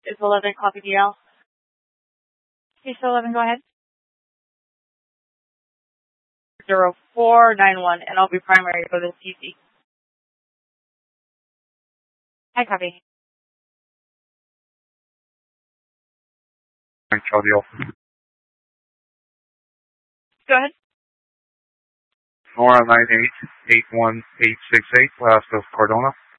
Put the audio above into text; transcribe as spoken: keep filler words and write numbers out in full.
It's eleven, copy D L. Okay, so eleven, go ahead. Zero four nine one, and I'll be primary for the C C. I copy. Charlie Alpha. Go ahead. Nora nine eight eight one eight six eight, last of Cardona.